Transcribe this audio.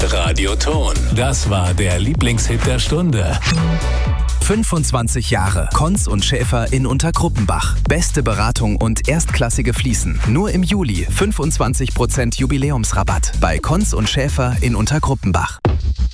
Radioton. Das war der Lieblingshit der Stunde. 25 Jahre. Konz und Schäfer in Unterkruppenbach. Beste Beratung und erstklassige Fliesen. Nur im Juli 25% Jubiläumsrabatt bei Konz und Schäfer in Unterkruppenbach.